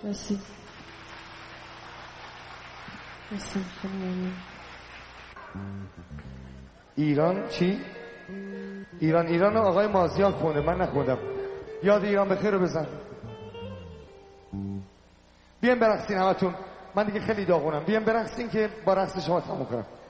مرسی. ایران چی؟ ایران آقای مازیار خونده، من نخوندم. یاد ایران بخیر رو بزن. بیاین برقصین همتون، من دیگه خیلی داغونم. بیاین برقصین که با رقص شما تموم کنم.